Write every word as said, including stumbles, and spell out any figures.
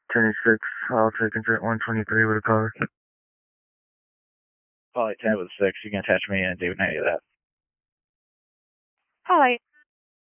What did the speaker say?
ten six, I'll take Jet one twenty-three with a cover. Poly ten with a six, you can attach me and do any of that. Poly